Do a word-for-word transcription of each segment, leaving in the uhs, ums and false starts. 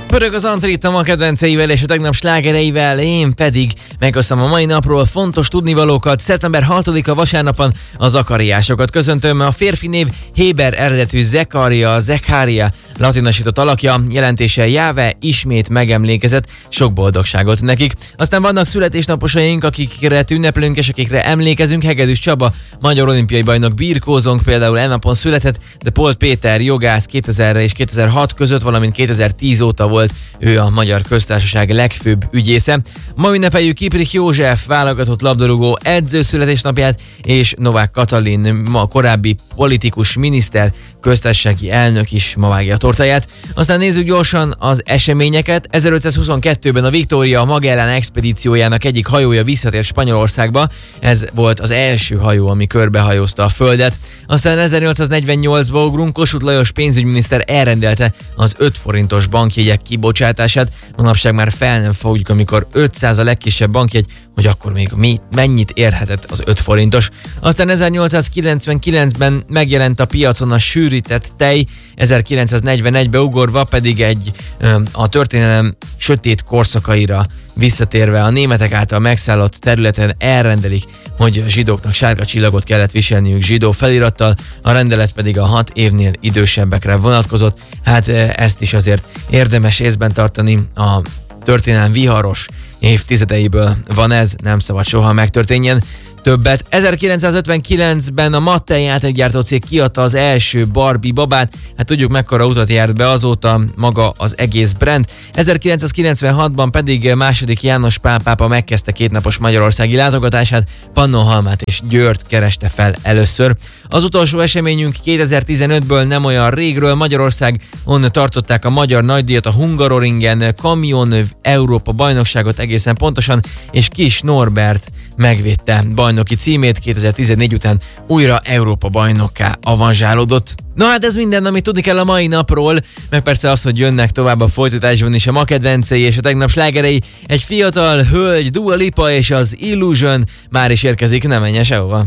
Pörög az Antrit a kedvenceivel és a tegnap slágereivel, én pedig meghoztam a mai napról fontos tudnivalókat. Szeptember hatodika vasárnap van, a zakariásokat köszöntöm. A férfi név Héber eredetű Zekaria, Zekária latinosított alakja, jelentése Jáve ismét megemlékezett, sok boldogságot nekik. Aztán vannak születésnaposaink, akikre ünneplünk és akikre emlékezünk. Hegedűs Csaba, magyar olimpiai bajnok birkózónk például e napon született, de Polt Péter jogász kétezer és kétezer-hat között, valamint kétezer-tíz óta volt ő a Magyar Köztársaság legfőbb ügyésze. Ma ünnepeljük Kiprich József, válogatott labdarúgó edző születésnapját, és Novák Katalin, ma korábbi politikus, miniszter, köztársasági elnök is ma vágja a tortáját. Aztán nézzük gyorsan az eseményeket. ezerötszázhuszonkettőben a Victoria Magellan expedíciójának egyik hajója visszatért Spanyolországba. Ez volt az első hajó, ami körbehajózta a Földet. Aztán ezernyolcszáznegyvennyolcban ugrunk, Kossuth Lajos pénzügyminiszter elrendelte az öt forintos bankjegyek kibocsátását. Manapság már fel nem fogjuk, amikor ötszáz a legkisebb bankjegy, hogy akkor még mi, mennyit érhetett az öt forintos. Aztán ezernyolcszázkilencvenkilencben megjelent a piacon a sűrített tej, ezerkilencszáznegyvenegyben ugorva pedig egy a történelem sötét korszakaira visszatérve a németek által megszállott területen elrendelik, hogy zsidóknak sárga csillagot kellett viselniük zsidó felirattal, a rendelet pedig a hat évnél idősebbekre vonatkozott. Hát ezt is azért érdemes észben tartani, a történelem viharos évtizedeiből van ez, nem szabad soha megtörténjen. Többet. ezerkilencszázötvenkilencben a Mattel játékgyártó cég kiadta az első Barbie babát, hát tudjuk mekkora utat járt be azóta maga az egész brand. ezerkilencszázkilencvenhatban pedig második János Pál pápa megkezdte kétnapos magyarországi látogatását, Pannonhalmát és Győrt kereste fel először. Az utolsó eseményünk kétezer-tizenötből, nem olyan régről, Magyarországon tartották a magyar nagydíjat, a Hungaroringen Kamion Európa bajnokságot egészen pontosan, és Kis Norbert megvédte bajnoki címét, kétezer-tizennégy után újra Európa bajnokká avanzsálódott. Na hát ez minden, amit tudni kell a mai napról, meg persze az, hogy jönnek tovább a folytatásban is a ma kedvencei és a tegnap slágerei. Egy fiatal hölgy, Dua Lipa és az Illusion már is érkezik, nem menjen sehova.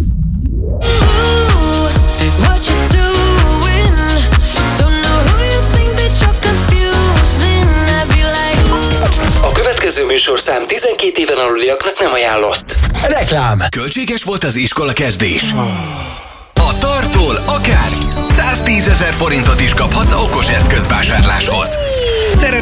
A következő műsorszám tizenkét éven aluliaknak nem ajánlott. Reklám. Költséges volt az iskola kezdés. A Tartól akár száztízezer forintot is kaphatsz okos eszközvásárláshoz.